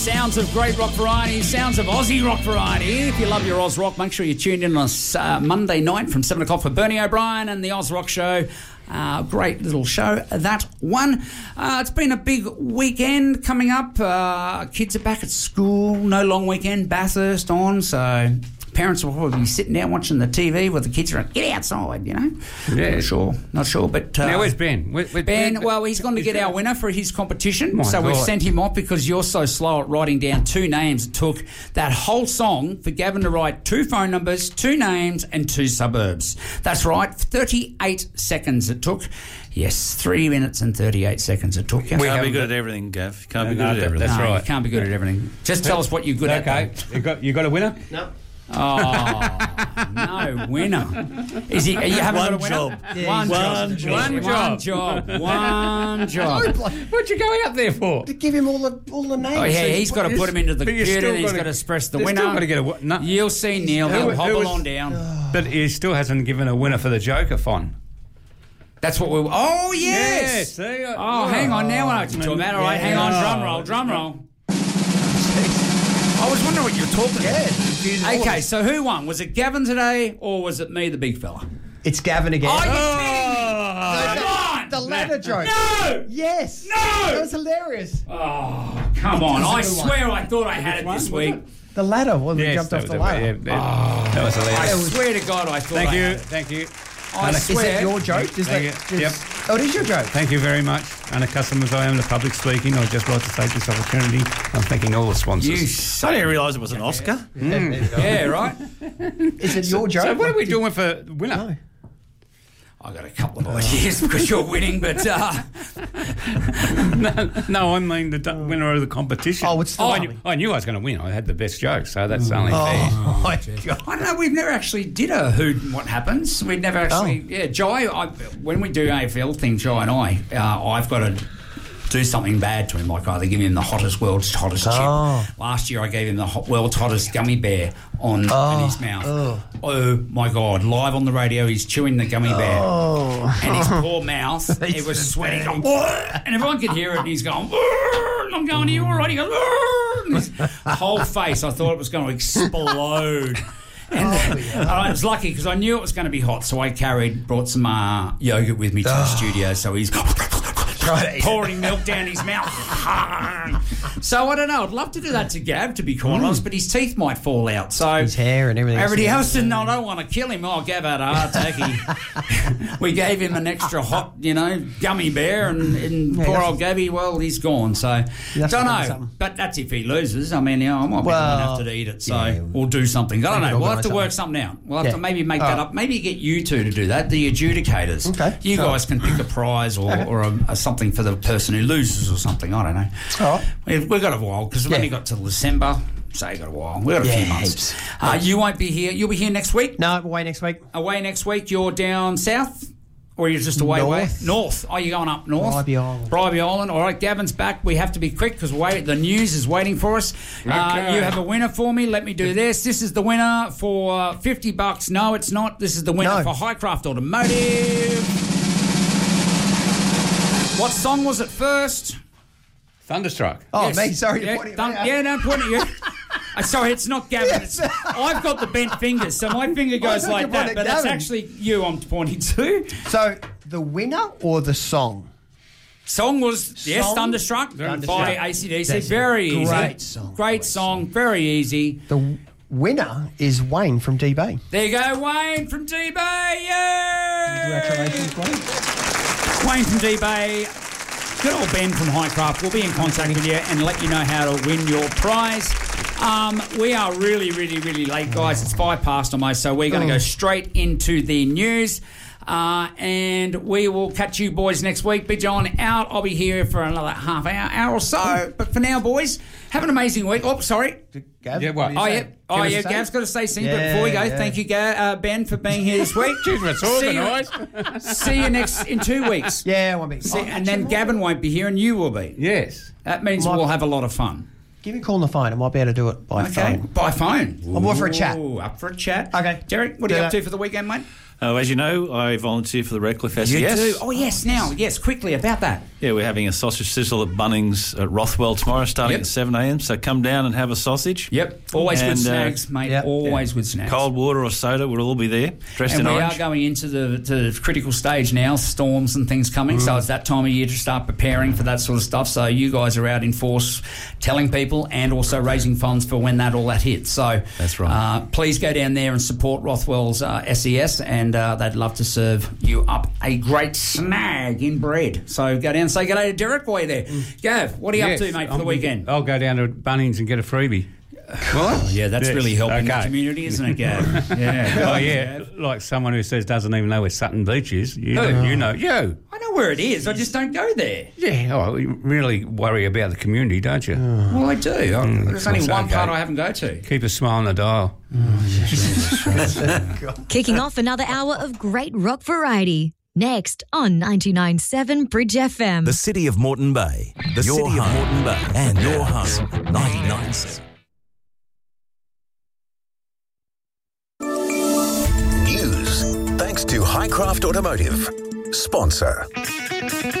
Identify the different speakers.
Speaker 1: Sounds of great rock variety, sounds of Aussie rock variety. If you love your Oz Rock, make sure you tune in on Monday night from 7 o'clock for Bernie O'Brien and the Oz Rock Show. Great little show, that one. It's been a big weekend coming up. Kids are back at school, no long weekend, Bathurst on, so parents will probably be sitting down watching the TV with the kids around. Get outside, you know.
Speaker 2: Yeah,
Speaker 1: not sure. But
Speaker 2: now where's Ben?
Speaker 1: Ben, well, he's gone to get our winner for his competition.
Speaker 2: My
Speaker 1: so
Speaker 2: God.
Speaker 1: we've sent him off because you're so slow at writing down two names. It took that whole song for Gavin to write two phone numbers, two names, and two suburbs. That's right, 38 seconds it took. Yes, 3 minutes and 38 seconds it took.
Speaker 3: You can't be good at everything, Gav. You can't be good at everything.
Speaker 2: That's
Speaker 1: No,
Speaker 2: right.
Speaker 1: You can't be good at everything. Just tell us what you're good at.
Speaker 2: Okay, you got a winner?
Speaker 4: No.
Speaker 1: Oh, no winner. Is he? You haven't got a winner?
Speaker 3: Job.
Speaker 4: Yeah,
Speaker 1: One
Speaker 4: he's-
Speaker 1: job. One job.
Speaker 2: What'd you go out there for?
Speaker 4: To give him all the names.
Speaker 1: Oh, yeah, he's got to put him into the
Speaker 2: But you're
Speaker 1: computer
Speaker 2: still
Speaker 1: and he's
Speaker 2: gotta-
Speaker 1: got to press the
Speaker 2: you're
Speaker 1: winner.
Speaker 2: still gotta get a no.
Speaker 1: You'll see, Neil.
Speaker 2: Who-
Speaker 1: He'll
Speaker 2: who
Speaker 1: hobble
Speaker 2: was-
Speaker 1: on down.
Speaker 2: But he still hasn't given a winner for the Joker Fon.
Speaker 1: That's what we... Oh, yes!
Speaker 2: See?
Speaker 1: Oh, hang on. Now I know what you're talking about. All right, hang on. Drum roll. I was wondering what you were talking about. Okay, so who won? Was it Gavin today or was it me, the big fella?
Speaker 4: It's Gavin again.
Speaker 1: Oh, you're kidding me! Come on!
Speaker 4: The ladder joke.
Speaker 1: No!
Speaker 4: Yes.
Speaker 1: No!
Speaker 4: That was hilarious.
Speaker 1: Oh, come on. I swear I thought I had it this week.
Speaker 4: The ladder when we
Speaker 2: Yes,
Speaker 4: jumped off
Speaker 2: that
Speaker 4: the
Speaker 2: was-
Speaker 4: ladder.
Speaker 2: that was
Speaker 1: I
Speaker 2: hilarious.
Speaker 1: swear to God I thought I had it.
Speaker 2: Thank you.
Speaker 1: I
Speaker 4: Is
Speaker 1: swear.
Speaker 4: that your joke? Is
Speaker 2: Thank
Speaker 4: that
Speaker 2: you. Yep.
Speaker 4: Oh, it is your joke.
Speaker 2: Thank you very much. And accustomed as I am to public speaking, I'd just like to take this opportunity. I'm thanking all the sponsors.
Speaker 3: I didn't realise it was an Oscar.
Speaker 1: Yeah, right?
Speaker 4: Is it your joke?
Speaker 2: So what are we doing for winner?
Speaker 4: No.
Speaker 1: I got a couple of ideas because you're winning, but
Speaker 2: No, I mean the winner of the competition.
Speaker 4: Oh, it's the
Speaker 2: I knew I was going to win. I had the best joke, so that's only fair.
Speaker 4: Oh, my God.
Speaker 1: I don't know. We've never actually did a who what happens. We've never actually. Yeah, Jai. When we do AFL thing, Jai and I've got to do something bad to him, like either give him the world's hottest chip. Last year I gave him the world's hottest gummy bear in his mouth. Oh my God! Live on the radio, he's chewing the gummy bear, and his poor mouth, it was sweating, going, and everyone could hear it. And he's going, and I'm going, are you all right? He goes, and his whole face, I thought it was going to explode. And I was lucky because I knew it was going to be hot, so I brought some yogurt with me to the studio, so he's pouring milk down his mouth. So I don't know. I'd love to do that to Gav, to be quite honest, but his teeth might fall out. So
Speaker 4: His hair and everything.
Speaker 1: everybody else didn't. I don't want to kill him. Oh, Gav had a heart attack. We gave him an extra hot, gummy bear, and poor old Gabby, well, he's gone. So
Speaker 4: You have to
Speaker 1: don't
Speaker 4: do
Speaker 1: know.
Speaker 4: something.
Speaker 1: But that's if he loses. I mean, I might be enough to eat it. So we'll do something. I don't know. We'll have to work something out. We'll have to maybe make that up. Maybe get you two to do that. The adjudicators.
Speaker 4: Okay.
Speaker 1: You guys can pick a prize or a something for the person who loses or something. I don't know.
Speaker 4: All right.
Speaker 1: We've got a while because we've only got till December. So you've got a while. We've got a few months. You won't be here. You'll be here next week.
Speaker 4: No, away next week.
Speaker 1: Away next week. You're down south? Or you're just away? North. Oh, you're going up north? Bribie Island. All right, Gavin's back. We have to be quick because the news is waiting for us.
Speaker 2: Okay.
Speaker 1: You have a winner for me. Let me do this. This is the winner for $50. No, it's not. This is the winner for Highcraft Automotive. What song was it first?
Speaker 2: Thunderstruck.
Speaker 4: Oh,
Speaker 1: Yes.
Speaker 4: me. Sorry.
Speaker 1: Yeah,
Speaker 4: you're pointing at me.
Speaker 1: don't point at you. Sorry, it's not Gavin. I've got the bent fingers, so my finger goes
Speaker 4: thought
Speaker 1: like
Speaker 4: you
Speaker 1: that.
Speaker 4: pointed
Speaker 1: But
Speaker 4: at
Speaker 1: that's
Speaker 4: Gavin.
Speaker 1: actually you I'm pointing to.
Speaker 4: So, the winner or the song?
Speaker 1: Song was, yes,
Speaker 4: Song?
Speaker 1: Thunderstruck by AC/DC.
Speaker 4: That's
Speaker 1: Very easy.
Speaker 4: great song.
Speaker 1: Great song. Very easy.
Speaker 4: The winner is Wayne from D-Bay.
Speaker 1: There you go, Wayne from D-Bay. Yay!
Speaker 4: Congratulations, Wayne.
Speaker 1: Wayne from D-Bay. Good old Ben from Highcraft. We'll be in contact with you and let you know how to win your prize. We are really, really, really late, guys. It's 5 past almost, so we're going to go straight into the news. And we will catch you boys next week. Big John out. I'll be here for another half hour or so. But for now, boys, have an amazing week. Oh, sorry.
Speaker 4: Gav,
Speaker 2: Yeah, what?
Speaker 1: Oh, yeah. Oh,
Speaker 4: us
Speaker 1: yeah.
Speaker 4: a say?
Speaker 1: Gav's got to say something.
Speaker 4: Yeah,
Speaker 1: But before we go,
Speaker 4: yeah.
Speaker 1: thank you, Ben, for being here this week.
Speaker 2: Jeez, it's organised.
Speaker 1: See you in 2 weeks.
Speaker 4: Yeah, I won't be.
Speaker 1: And then Gavin won't be here and you will be.
Speaker 2: Yes.
Speaker 1: That means we'll have a lot of fun.
Speaker 4: Give me a call on the phone. I might be able to do it by
Speaker 1: Okay,
Speaker 4: phone.
Speaker 1: by phone.
Speaker 4: I'm up for a chat.
Speaker 1: Ooh, up for a chat.
Speaker 4: Okay.
Speaker 1: Derek, what are
Speaker 4: Do
Speaker 1: you up
Speaker 4: that.
Speaker 1: to for the weekend, mate?
Speaker 3: As you know, I volunteer for the Redcliffe SES.
Speaker 1: You do? Oh, yes, now. Yes, quickly about that.
Speaker 3: Yeah, we're having a sausage sizzle at Bunnings at Rothwell tomorrow, starting at 7 a.m. So come down and have a sausage.
Speaker 1: Yep, always good snags, mate.
Speaker 4: Yep.
Speaker 1: Always good snags.
Speaker 3: Cold water or soda, we'll all be there, dressed
Speaker 1: And
Speaker 3: in
Speaker 1: we
Speaker 3: orange.
Speaker 1: are going into the critical stage now, storms and things coming, so it's that time of year to start preparing for that sort of stuff. So you guys are out in force telling people and also raising funds for when all that hits. So
Speaker 3: That's right.
Speaker 1: Please go down there and support Rothwell's SES, and they'd love to serve you up a great snag in bread. So go down and say good day to Derek while you're there. Gav, what are you up to, mate, for the weekend?
Speaker 2: I'll go down to Bunnings and get a freebie. What?
Speaker 1: Yeah, that's
Speaker 2: Yes.
Speaker 1: really helping the
Speaker 2: Okay.
Speaker 1: community, isn't it, Gav? Yeah.
Speaker 2: Oh, yeah. Like someone who says doesn't even know where Sutton Beach is. You know.
Speaker 1: I know where it is, I just don't go there.
Speaker 2: Yeah, you really worry about the community, don't you?
Speaker 1: Well, I do. There's only
Speaker 2: That's
Speaker 1: one
Speaker 2: okay.
Speaker 1: part I haven't go to.
Speaker 2: Keep a smile on the dial.
Speaker 5: Kicking off another hour of great rock variety. Next on 99.7 Bridge FM.
Speaker 6: The City of Moreton Bay. The City of Moreton Bay. And your home. 99.7.
Speaker 7: News. Thanks to Highcraft Automotive. Sponsor.